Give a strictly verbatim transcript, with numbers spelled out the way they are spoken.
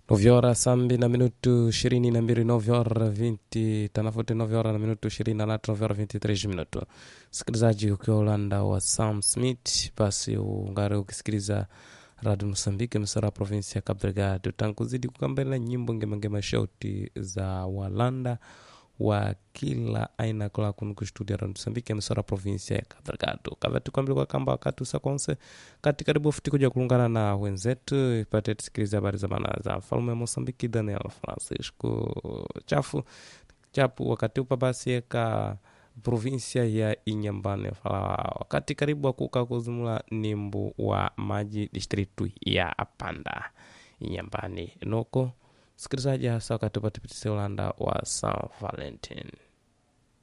nove horas sambi na minuto ishirini na mbili, nove horas vinte tanafuti nove horas na minuto ishirini na tatu, nove horas vinte e três minuto. Sikilizaji ukiwa Ulanda wa Sam Smith, basi ungare ukisikiliza Radio Msambiki msara provinsi ya Cabo Delgado. Tankuzidi kukambela nyimbo ngema shauti za Walanda wa kila aina kwa kunuku studio Radio Msambiki msara provinsi ya Cabo Delgado. Kava tukambele kwa kamba wakati usakonse kati karibu futi kuja kulungana na wenzetu ipate tusikiliza habari za maana za mfalme wa Msambiki Daniel Francisco chafu chapu wakati upa basi eka provinsia ya Inyambane fala wakati karibu wa kuka kuzumula nimbu wa maji distritu ya Apanda Inyambane noko sikilizaji hasa wakati upate pitise Ulanda wa San Valentin.